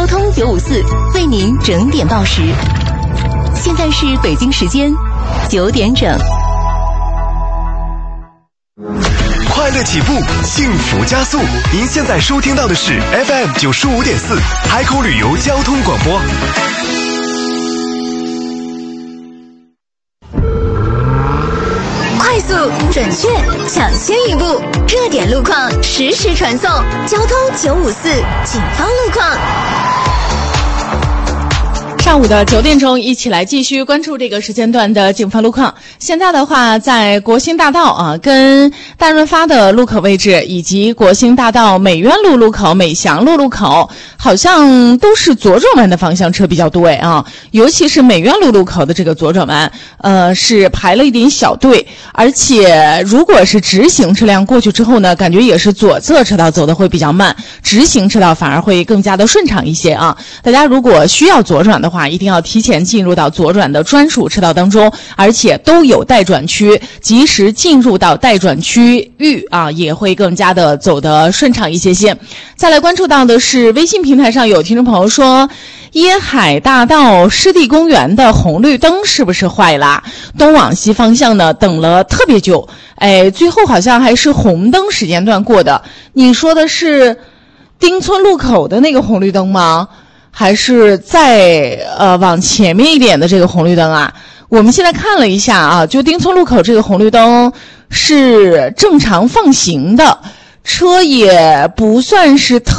交通954为您整点报时。现在是北京时间9点整。 快乐起步，幸福加速。您现在收听到的是 FM 95.4海口旅游交通广播。 快速、准确、抢先一步，热点路况实时传送。交通954警方路况。 上午的9点钟，一起来继续关注这个时间段的警方路况。现在的话，在国兴大道跟大润发的路口位置，以及国兴大道美渊路路口、美祥路路口，好像都是左转弯的方向车比较多尤其是美渊路路口的这个左转弯，是排了一点小队，而且如果是直行车辆过去之后呢，感觉也是左侧车道走的会比较慢，直行车道反而会更加的顺畅一些大家如果需要左转的话，一定要提前进入到左转的专属车道当中，而且都有待转区，及时进入到待转区域也会更加的走得顺畅一些些。再来关注到的是微信平台上有听众朋友说，椰海大道湿地公园的红绿灯是不是坏了？东往西方向呢等了特别久，最后好像还是红灯时间段过的。你说的是丁村路口的那个红绿灯吗？还是再往前面一点的这个红绿灯我们现在看了一下就丁村路口这个红绿灯是正常放行的，车也不算是特